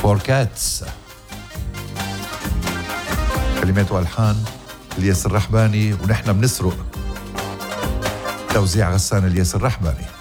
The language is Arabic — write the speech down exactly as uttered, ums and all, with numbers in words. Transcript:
فور كاتس. كلمات والحان الياس الرحباني، ونحن بنسرق توزيع غسان الياس الرحباني.